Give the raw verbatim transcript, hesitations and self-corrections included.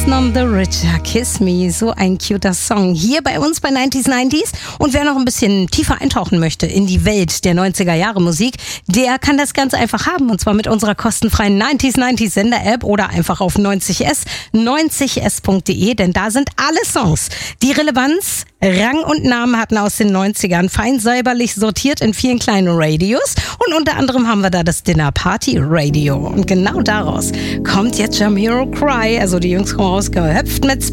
None the Richer, Kiss Me, so ein cuter Song hier bei uns bei neunzig neunzig. Und wer noch ein bisschen tiefer eintauchen möchte in die Welt der neunziger Jahre Musik, der kann das ganz einfach haben, und zwar mit unserer kostenfreien neunzig neunzig Sender-App oder einfach auf neunzig S, neunzig S Punkt de, denn da sind alle Songs, die Relevanz, Rang und Namen hatten aus den neunzigern, fein säuberlich sortiert in vielen kleinen Radios, und unter anderem haben wir da das Dinner Party Radio, und genau daraus kommt jetzt Jamiroquai, also die Jungs kommen rausgehüpft mit